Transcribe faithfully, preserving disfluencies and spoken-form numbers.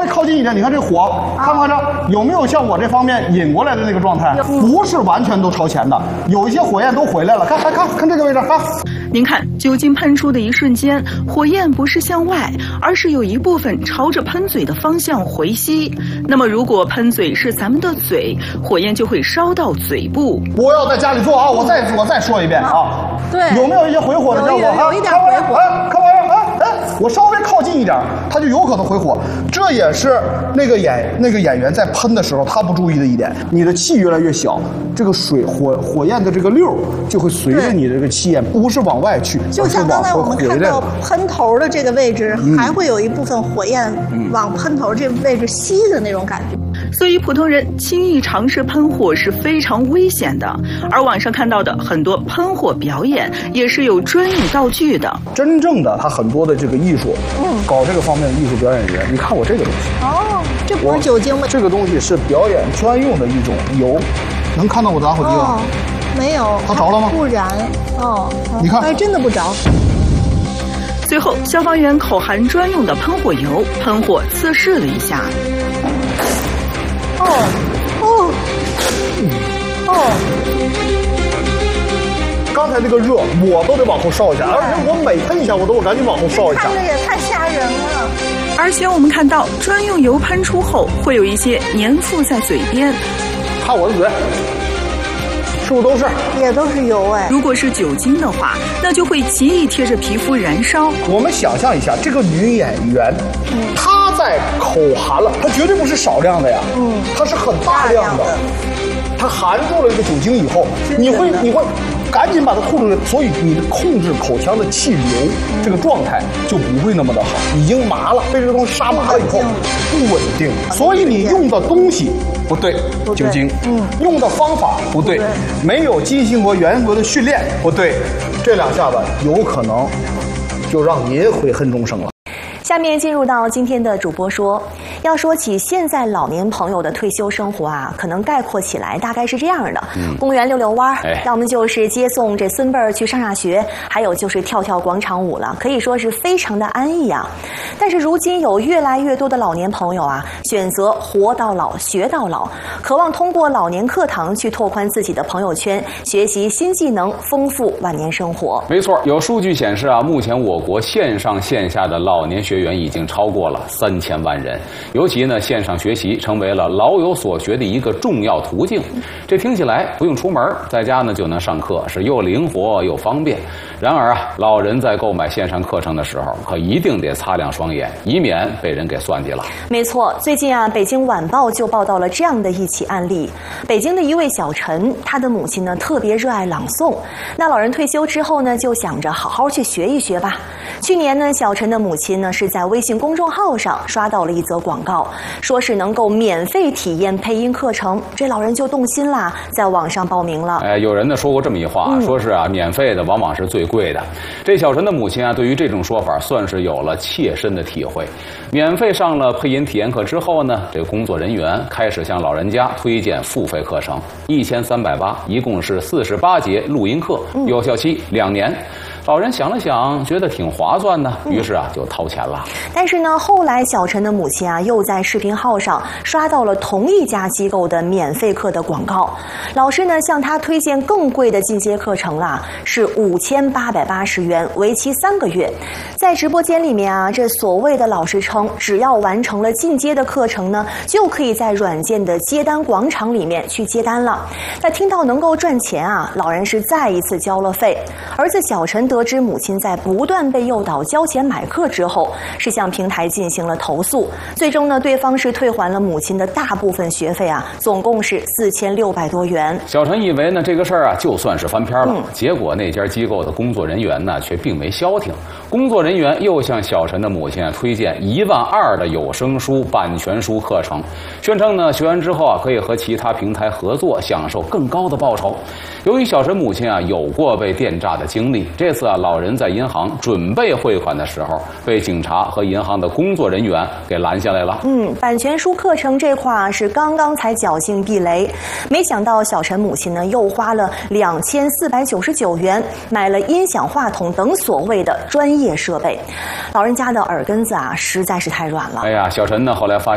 靠近一点，你看这火，看不看着？有没有像我这方面引过来的那个状态？不是完全都朝前的，有一些火焰都回来了。看，看，看，看这个位置，看。 您看，酒精喷出的一瞬间，火焰不是向外，而是有一部分朝着喷嘴的方向回吸。那么，如果喷嘴是咱们的嘴，火焰就会烧到嘴部。 我要在家里做啊！我再我再说一遍啊！ 对， 有没有一些回火的效果？ 有一点回火。 看玩意儿，哎哎，我稍微靠近一点，它就有可能回火。这也是那个演那个演员在喷的时候他不注意的一点。你的气越来越小，这个水火火焰的这个溜就会随着你的这个气焰，不是往外去， 就像刚才我们看到喷头的这个位置，嗯、还会有一部分火焰往喷头这个位置吸的那种感觉。 所以普通人轻易尝试喷火是非常危险的。而网上看到的很多喷火表演也是有专用道具的。 真正的他很多的这个艺术，嗯，搞这个方面的艺术表演人，你看我这个东西。 哦，这不是酒精吗？ 这个东西是表演专用的一种油，能看到我的打火机吗？ 哦，没有。 它着了吗？ 不燃。哦， 你看， 哎，真的不着。 最后，消防员口含专用的喷火油，喷火测试了一下。 哦哦哦！ 刚才那个热，我都得往后烧一下，而且我每喷一下，我都我赶紧往后烧一下。 看着也太吓人了。 而且我们看到，专用油喷出后，会有一些粘附在嘴边。 看我的嘴。是不是都是？ 也都是油哎。 如果是酒精的话，那就会极易贴着皮肤燃烧。 我们想象一下，这个女演员，嗯、她在口含了，她绝对不是少量的呀，嗯，她是很大量的。她含住了这个酒精以后，你会你会赶紧把它吐出来，所以你的控制口腔的气流、嗯、这个状态就不会那么的好，已经麻了，被这个东西杀麻了以后不稳定，所以你用的东西。不对，酒精，嗯，用的方法不对，没有基辛格严格的训练不对，这两下子有可能就让您悔恨终生了。 下面进入到今天的主播说，要说起现在老年朋友的退休生活啊，可能概括起来大概是这样的：嗯、公园溜溜弯，哎、要么就是接送这孙辈儿去上下学，还有就是跳跳广场舞了，可以说是非常的安逸啊。但是如今有越来越多的老年朋友啊，选择活到老学到老，渴望通过老年课堂去拓宽自己的朋友圈，学习新技能，丰富晚年生活。 没错，有数据显示啊，目前我国线上线下的老年学员已经超过了三千万人，尤其呢，线上学习成为了老有所学的一个重要途径。这听起来不用出门，在家呢就能上课，是又灵活又方便。然而啊，老人在购买线上课程的时候，可一定得擦亮双眼，以免被人给算计了。 没错，最近啊，北京晚报就报道了这样的一起案例。北京的一位小陈，他的母亲呢特别热爱朗诵，那老人退休之后呢，就想着好好去学一学吧。去年呢，小陈的母亲呢是在微信公众号上刷到了一则广告，说是能够免费体验配音课程，这老人就动心啦，在网上报名了。 哎，有人呢说过这么一话，嗯、说是啊，免费的往往是最贵的。这小陈的母亲啊，对于这种说法算是有了切身的体会。免费上了配音体验课之后呢，这个工作人员开始向老人家推荐付费课程，一千三百八，一共是四十八节录音课，有效期两年。老人想了想，觉得挺划算的，于是啊就掏钱了。 但是呢，后来小陈的母亲啊又在视频号上刷到了同一家机构的免费课的广告，老师呢向他推荐更贵的进阶课程啦，是五千八百八十元，为期三个月。在直播间里面啊，这所谓的老师称，只要完成了进阶的课程呢，就可以在软件的接单广场里面去接单了。在听到能够赚钱啊，老人是再一次交了费。儿子小陈得知母亲在不断被诱导交钱买课之后，是向平台进行了投诉，最终呢，对方是退还了母亲的大部分学费啊，总共是四千六百多元。 小陈以为呢这个事儿啊就算是翻篇了，嗯、结果那家机构的工作人员呢却并没消停，工作人员又向小陈的母亲啊推荐一万二的有声书、版权书课程，宣称呢学完之后啊可以和其他平台合作，享受更高的报酬。由于小陈母亲啊有过被电诈的经历，这次啊老人在银行准备汇款的时候，被警察和银行的工作人员给拦下来了。 嗯，版权书课程这块啊是刚刚才侥幸避雷，没想到小陈母亲呢又花了两千四百九十九元买了音响、话筒等所谓的专业设备，老人家的耳根子啊实在是太软了。 哎呀，小陈呢后来发现